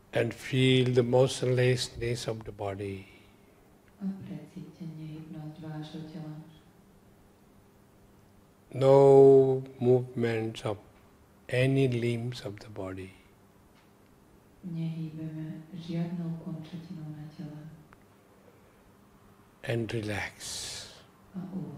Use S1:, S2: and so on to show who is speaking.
S1: and feel the motionlessness of the body.
S2: A precíťanie hybnosť vášho tela.
S1: No movements of any limbs of the body.
S2: Nehýbeme žiadnou končatinou na tele.
S1: And relax.
S2: A uvoľňujeme.